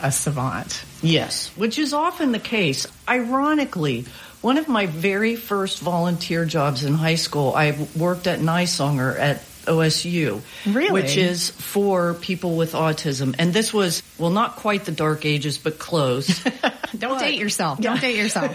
a savant. Yes, which is often the case. Ironically, one of my very first volunteer jobs in high school, I worked at Nysonger at OSU, really? Which is for people with autism. And this was, well, not quite the dark ages, but close. Don't date yourself. Don't date yourself.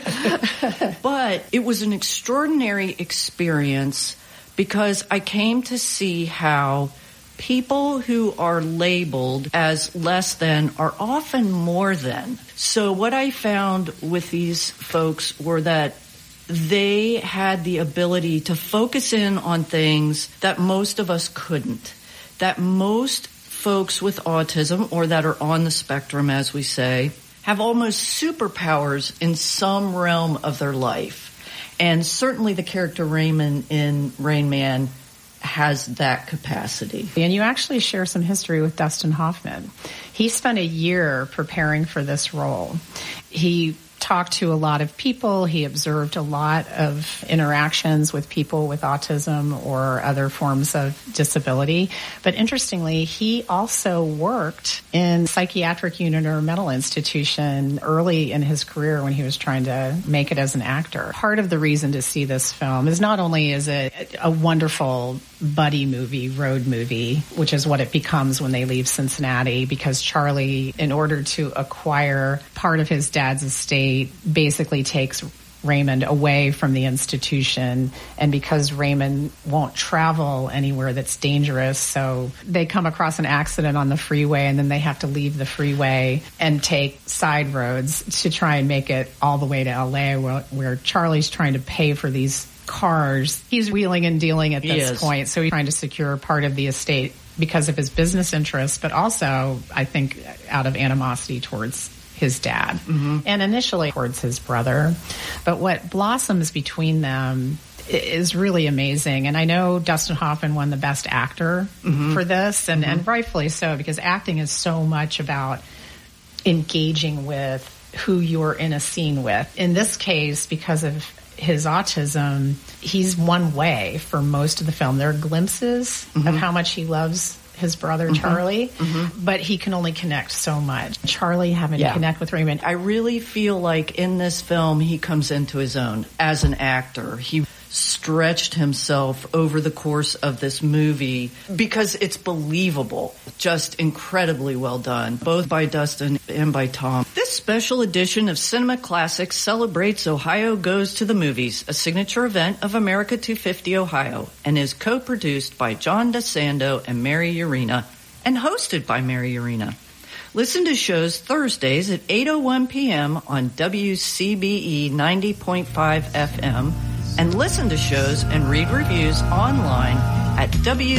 But it was an extraordinary experience because I came to see how people who are labeled as less than are often more than. So what I found with these folks were that they had the ability to focus in on things that most of us couldn't, that most folks with autism or that are on the spectrum, as we say, have almost superpowers in some realm of their life. And certainly the character Raymond in Rain Man has that capacity. And you actually share some history with Dustin Hoffman. He spent a year preparing for this role. He talked to a lot of people. He observed a lot of interactions with people with autism or other forms of disability. But interestingly, he also worked in psychiatric unit or mental institution early in his career when he was trying to make it as an actor. Part of the reason to see this film is not only is it a wonderful buddy movie, road movie, which is what it becomes when they leave Cincinnati, because Charlie, in order to acquire part of his dad's estate, basically takes Raymond away from the institution, and because Raymond won't travel anywhere that's dangerous, so they come across an accident on the freeway and then they have to leave the freeway and take side roads to try and make it all the way to LA, where Charlie's trying to pay for these cars. He's wheeling and dealing at this point, so he's trying to secure part of the estate because of his business interests, but also, I think, out of animosity towards his dad, and initially towards his brother. But what blossoms between them is really amazing. And I know Dustin Hoffman won the Best Actor for this, and rightfully so, because acting is so much about engaging with who you're in a scene with. In this case, because of his autism, he's one way for most of the film. There are glimpses of how much he loves his brother, Charlie, but he can only connect so much. Charlie having to connect with Raymond. I really feel like in this film, he comes into his own as an actor. He stretched himself over the course of this movie because it's believable. Just incredibly well done, both by Dustin and by Tom. This special edition of Cinema Classics celebrates Ohio Goes to the Movies, a signature event of America 250 Ohio, and is co-produced by John DeSando and Mary Urena, and hosted by Mary Urena. Listen to shows Thursdays at 8:01 p.m. on WCBE 90.5 FM, and listen to shows and read reviews online at